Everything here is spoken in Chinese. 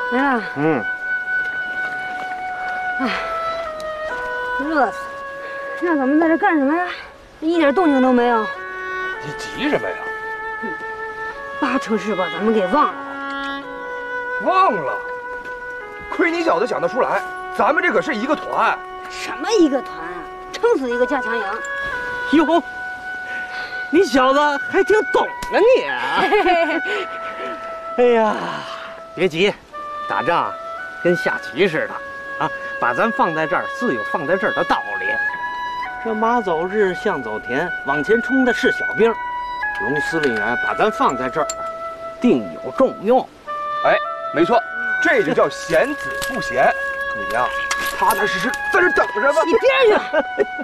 来了。哎，热死了！让咱们在这干什么呀？一点动静都没有。 你急什么呀八成是把咱们给忘了。 忘了？亏你小子想得出来，咱们这可是一个团。 什么一个团啊？撑死一个加强营。 哟，你小子还挺懂啊你啊！哎呀，别急，打仗跟下棋似的啊，把咱放在这儿，自有放在这儿的道理。这马走日，象走田，往前冲的是小兵。龙司令员把咱放在这儿，定有重用。 哎，没错，这就叫贤子不贤。你呀，踏踏实实在这等着吧。 你边去！